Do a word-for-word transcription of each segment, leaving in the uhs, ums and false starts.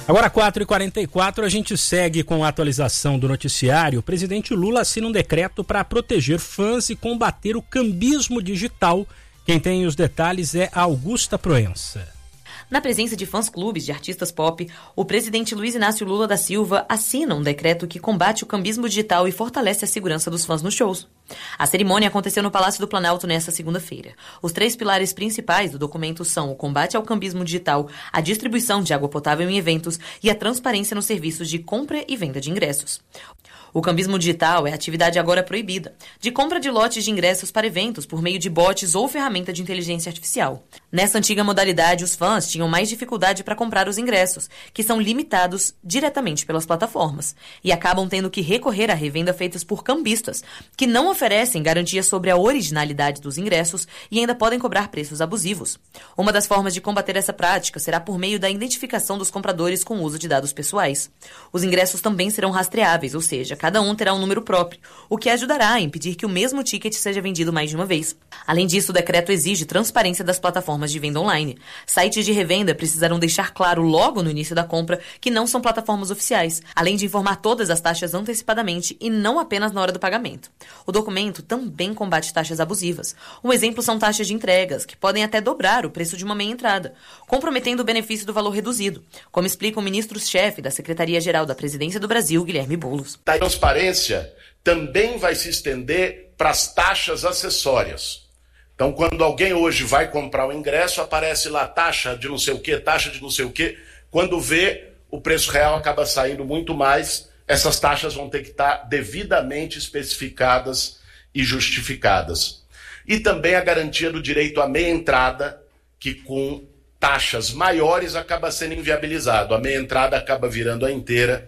Agora quatro e quarenta e quatro, a gente segue com a atualização do noticiário. O presidente Lula assina um decreto para proteger fãs e combater o cambismo digital. Quem tem os detalhes é a Augusta Proença. Na presença de fãs-clubes de artistas pop, o presidente Luiz Inácio Lula da Silva assina um decreto que combate o cambismo digital e fortalece a segurança dos fãs nos shows. A cerimônia aconteceu no Palácio do Planalto nesta segunda-feira. Os três pilares principais do documento são o combate ao cambismo digital, a distribuição de água potável em eventos e a transparência nos serviços de compra e venda de ingressos. O cambismo digital é atividade agora proibida, de compra de lotes de ingressos para eventos por meio de bots ou ferramenta de inteligência artificial. Nessa antiga modalidade, os fãs tinham mais dificuldade para comprar os ingressos, que são limitados diretamente pelas plataformas, e acabam tendo que recorrer à revenda feitas por cambistas, que não oferecem garantia sobre a originalidade dos ingressos e ainda podem cobrar preços abusivos. Uma das formas de combater essa prática será por meio da identificação dos compradores com o uso de dados pessoais. Os ingressos também serão rastreáveis, ou seja, cada um terá um número próprio, o que ajudará a impedir que o mesmo ticket seja vendido mais de uma vez. Além disso, o decreto exige transparência das plataformas de venda online. Sites de revenda precisarão deixar claro logo no início da compra que não são plataformas oficiais, além de informar todas as taxas antecipadamente e não apenas na hora do pagamento. O documento também combate taxas abusivas. Um exemplo são taxas de entregas, que podem até dobrar o preço de uma meia entrada, comprometendo o benefício do valor reduzido, como explica o ministro-chefe da Secretaria-Geral da Presidência do Brasil, Guilherme Boulos. A transparência também vai se estender para as taxas acessórias. Então, quando alguém hoje vai comprar o ingresso, aparece lá taxa de não sei o quê, taxa de não sei o quê. Quando vê, o preço real acaba saindo muito mais. Essas taxas vão ter que estar devidamente especificadas e justificadas. E também a garantia do direito à meia entrada, que com taxas maiores acaba sendo inviabilizado. A meia entrada acaba virando a inteira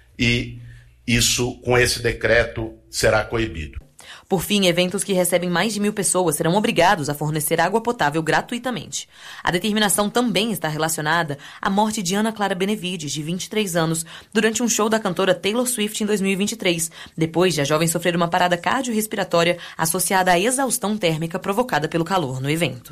e isso, com esse decreto, será coibido. Por fim, eventos que recebem mais de mil pessoas serão obrigados a fornecer água potável gratuitamente. A determinação também está relacionada à morte de Ana Clara Benevides, de vinte e três anos, durante um show da cantora Taylor Swift em dois mil e vinte e três, depois de a jovem sofrer uma parada cardiorrespiratória associada à exaustão térmica provocada pelo calor no evento.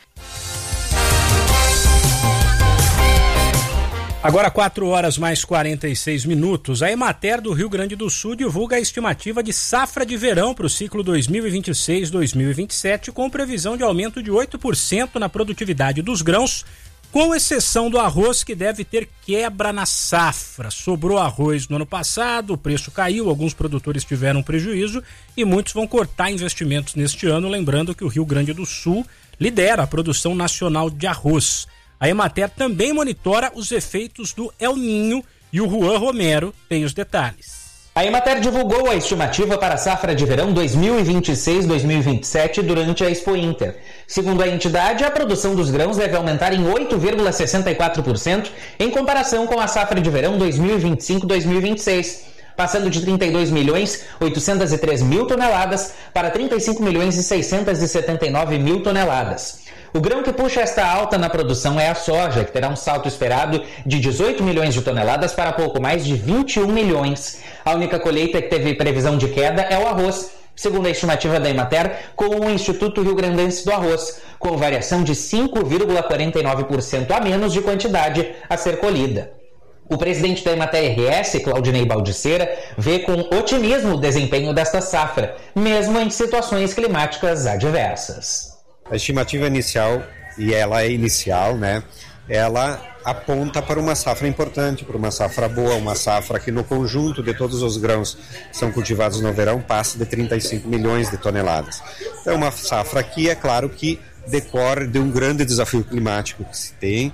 Agora quatro horas mais quarenta e seis minutos. A Emater do Rio Grande do Sul divulga a estimativa de safra de verão para o ciclo dois mil e vinte e seis a dois mil e vinte e sete, com previsão de aumento de oito por cento na produtividade dos grãos, com exceção do arroz, que deve ter quebra na safra. Sobrou arroz no ano passado, o preço caiu, alguns produtores tiveram prejuízo e muitos vão cortar investimentos neste ano, lembrando que o Rio Grande do Sul lidera a produção nacional de arroz. A Emater também monitora os efeitos do El Niño e o Juan Romero tem os detalhes. A Emater divulgou a estimativa para a safra de verão dois mil e vinte e seis a dois mil e vinte e sete durante a Expo Inter. Segundo a entidade, a produção dos grãos deve aumentar em oito vírgula sessenta e quatro por cento em comparação com a safra de verão dois mil e vinte e cinco a dois mil e vinte e seis, passando de trinta e dois milhões oitocentos e três mil toneladas para trinta e cinco milhões seiscentos e setenta e nove mil toneladas. O grão que puxa esta alta na produção é a soja, que terá um salto esperado de dezoito milhões de toneladas para pouco mais de vinte e um milhões. A única colheita que teve previsão de queda é o arroz, segundo a estimativa da Emater, com o Instituto Rio Grandense do Arroz, com variação de cinco vírgula quarenta e nove por cento a menos de quantidade a ser colhida. O presidente da Emater R S, Claudinei Baldiceira, vê com otimismo o desempenho desta safra, mesmo em situações climáticas adversas. A estimativa inicial, e ela é inicial, né? Ela aponta para uma safra importante, para uma safra boa, uma safra que no conjunto de todos os grãos que são cultivados no verão passa de trinta e cinco milhões de toneladas. Então é uma safra que, é claro, que decorre de um grande desafio climático que se tem,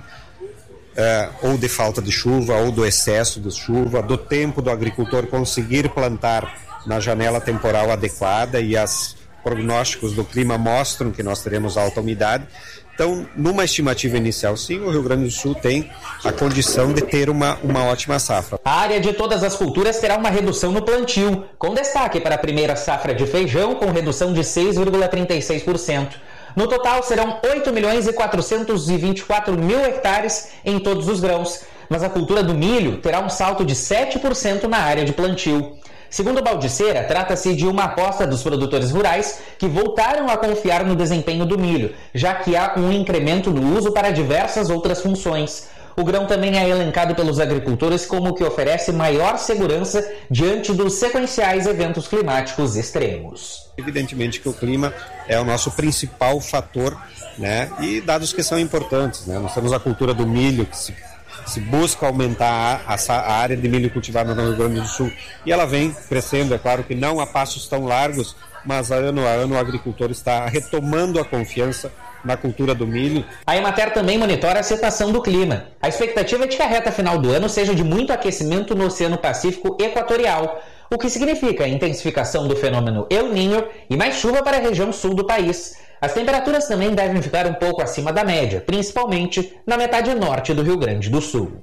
uh, ou de falta de chuva, ou do excesso de chuva, do tempo do agricultor conseguir plantar na janela temporal adequada, e as prognósticos do clima mostram que nós teremos alta umidade. Então, numa estimativa inicial, sim, o Rio Grande do Sul tem a condição de ter uma, uma ótima safra. A área de todas as culturas terá uma redução no plantio, com destaque para a primeira safra de feijão, com redução de seis vírgula trinta e seis por cento. No total, serão oito milhões e quatrocentos e vinte e quatro mil hectares em todos os grãos, mas a cultura do milho terá um salto de sete por cento na área de plantio. Segundo Baldiceira, trata-se de uma aposta dos produtores rurais que voltaram a confiar no desempenho do milho, já que há um incremento no uso para diversas outras funções. O grão também é elencado pelos agricultores como o que oferece maior segurança diante dos sequenciais eventos climáticos extremos. Evidentemente que o clima é o nosso principal fator, né? E dados que são importantes, né? Nós temos a cultura do milho, que se, se busca aumentar a, a área de milho cultivada no Rio Grande do Sul, e ela vem crescendo, é claro que não a passos tão largos, mas ano a ano o agricultor está retomando a confiança na cultura do milho. A Emater também monitora a situação do clima. A expectativa é de que a reta final do ano seja de muito aquecimento no Oceano Pacífico Equatorial, o que significa a intensificação do fenômeno El Niño e mais chuva para a região sul do país. As temperaturas também devem ficar um pouco acima da média, principalmente na metade norte do Rio Grande do Sul.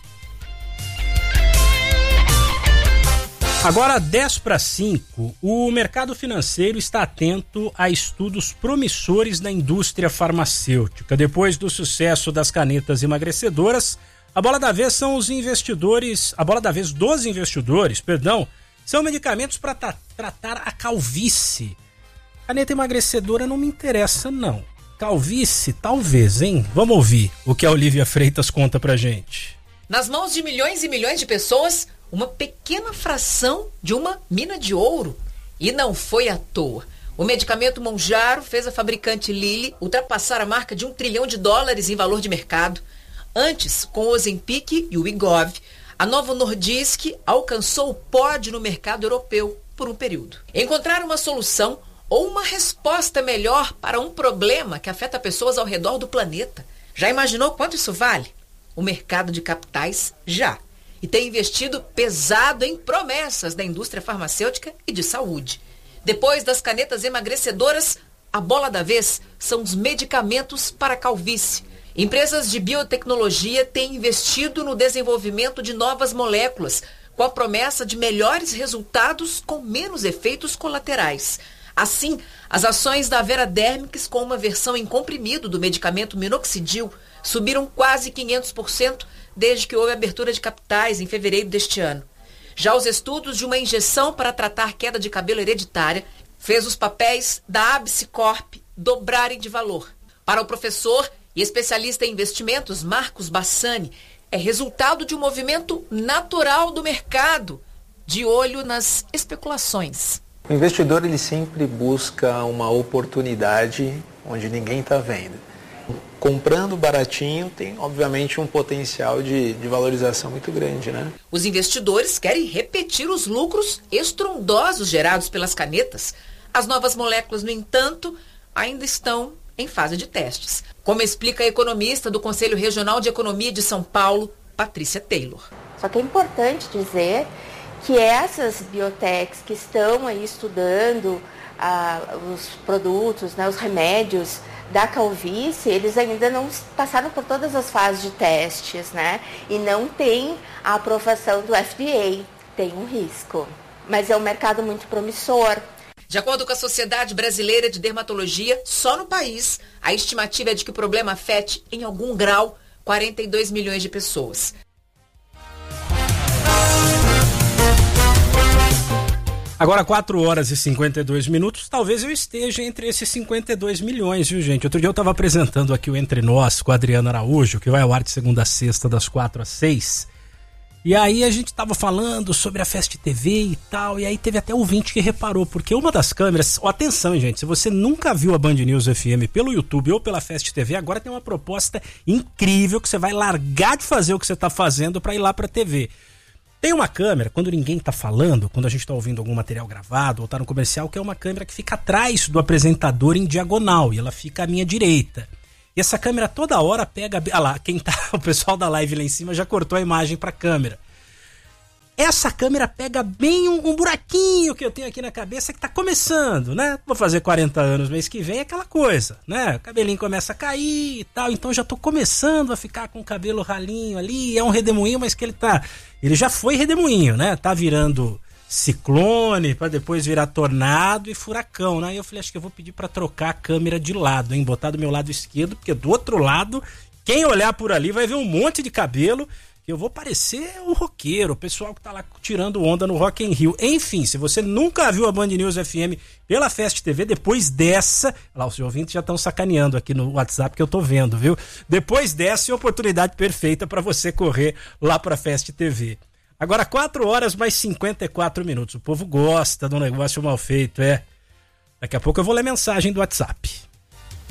Agora, dez para cinco, o mercado financeiro está atento a estudos promissores da indústria farmacêutica. Depois do sucesso das canetas emagrecedoras, a bola da vez são os investidores, a bola da vez dos investidores, perdão, são medicamentos para tra- tratar a calvície. Caneta emagrecedora não me interessa, não. Calvície, talvez, hein? Vamos ouvir o que a Olivia Freitas conta pra gente. Nas mãos de milhões e milhões de pessoas, uma pequena fração de uma mina de ouro. E não foi à toa. O medicamento Mounjaro fez a fabricante Lilly ultrapassar a marca de um trilhão de dólares em valor de mercado. Antes, com o Ozempic e o Wegovy, a Novo Nordisk alcançou o pódio no mercado europeu por um período. Encontrar uma solução ou uma resposta melhor para um problema que afeta pessoas ao redor do planeta. Já imaginou quanto isso vale? O mercado de capitais já. E tem investido pesado em promessas da indústria farmacêutica e de saúde. Depois das canetas emagrecedoras, a bola da vez são os medicamentos para a calvície. Empresas de biotecnologia têm investido no desenvolvimento de novas moléculas, com a promessa de melhores resultados com menos efeitos colaterais. Assim, as ações da Veradermics, com uma versão em comprimido do medicamento minoxidil, subiram quase quinhentos por cento desde que houve abertura de capitais em fevereiro deste ano. Já os estudos de uma injeção para tratar queda de cabelo hereditária fez os papéis da Absicorp dobrarem de valor. Para o professor e especialista em investimentos, Marcos Bassani, é resultado de um movimento natural do mercado, de olho nas especulações. O investidor ele sempre busca uma oportunidade onde ninguém está vendo. Comprando baratinho tem, obviamente, um potencial de, de valorização muito grande, né? Os investidores querem repetir os lucros estrondosos gerados pelas canetas. As novas moléculas, no entanto, ainda estão em fase de testes, como explica a economista do Conselho Regional de Economia de São Paulo, Patrícia Taylor. Só que é importante dizer que essas biotechs que estão aí estudando ah, os produtos, né, os remédios da calvície, eles ainda não passaram por todas as fases de testes, né? E não tem a aprovação do F D A, tem um risco. Mas é um mercado muito promissor. De acordo com a Sociedade Brasileira de Dermatologia, só no país, a estimativa é de que o problema afete, em algum grau, quarenta e dois milhões de pessoas. Agora quatro horas e cinquenta e dois minutos, talvez eu esteja entre esses cinquenta e dois milhões, viu, gente? Outro dia eu estava apresentando aqui o Entre Nós com o Adriano Araújo, que vai ao ar de segunda a sexta, das quatro às seis. E aí a gente estava falando sobre a Fast T V e tal, e aí teve até ouvinte que reparou, porque uma das câmeras... Oh, atenção, gente, se você nunca viu a Band News F M pelo YouTube ou pela Fast T V, agora tem uma proposta incrível que você vai largar de fazer o que você está fazendo para ir lá para a T V. Tem uma câmera, quando ninguém tá falando, quando a gente tá ouvindo algum material gravado ou tá no comercial, que é uma câmera que fica atrás do apresentador em diagonal, e ela fica à minha direita. E essa câmera toda hora pega... Ah lá, quem tá... O pessoal da live lá em cima já cortou a imagem pra câmera. Essa câmera pega bem um, um buraquinho que eu tenho aqui na cabeça que tá começando, né? Vou fazer quarenta anos mês que vem, é aquela coisa, né? O cabelinho começa a cair e tal, então já tô começando a ficar com o cabelo ralinho ali, é um redemoinho, mas que ele tá... Ele já foi redemoinho, né? Tá virando ciclone, pra depois virar tornado e furacão, né? E eu falei, acho que eu vou pedir pra trocar a câmera de lado, hein? Botar do meu lado esquerdo, porque do outro lado, quem olhar por ali vai ver um monte de cabelo que eu vou parecer o roqueiro, o pessoal que tá lá tirando onda no Rock in Rio. Enfim, se você nunca viu a Band News F M pela Fast T V, depois dessa... Lá, os ouvintes já estão sacaneando aqui no WhatsApp que eu tô vendo, viu? Depois dessa é a oportunidade perfeita para você correr lá pra Fast T V. Agora, quatro horas mais cinquenta e quatro minutos. O povo gosta de um negócio mal feito, é. Daqui a pouco eu vou ler mensagem do WhatsApp.